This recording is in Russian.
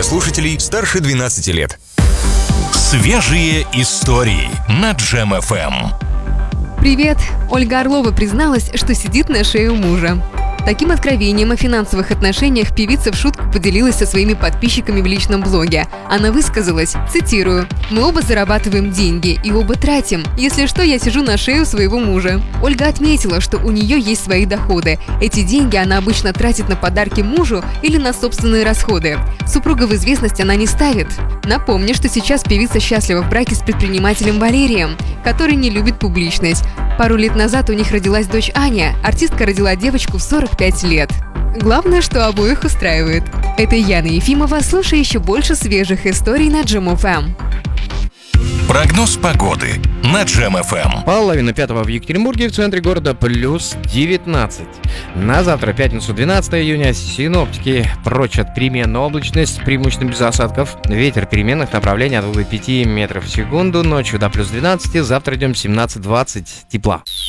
слушателей старше 12 лет. Свежие истории на Джем FM. Привет! Ольга Орлова призналась, что сидит на шее у мужа. Таким откровением о финансовых отношениях певица в шутку поделилась со своими подписчиками в личном блоге. Она высказалась, цитирую: «Мы оба зарабатываем деньги и оба тратим. Если что, я сижу на шее у своего мужа». Ольга отметила, что у нее есть свои доходы. Эти деньги она обычно тратит на подарки мужу или на собственные расходы. Супруга в известность она не ставит. Напомню, что сейчас певица счастлива в браке с предпринимателем Валерием, который не любит публичность. Пару лет назад у них родилась дочь Аня. Артистка родила девочку в 45 лет. Главное, что обоих устраивает. Это Яна Ефимова. Слушай еще больше свежих историй на Джем FM. Прогноз погоды на Джем FM. Половина пятого в Екатеринбурге, в центре города плюс 19. На завтра, пятницу, 12 июня, синоптики прочат переменную облачность, преимущественно без осадков. Ветер переменных направлений от 5 метров в секунду, ночью до плюс 12, завтра идем 17-20 тепла.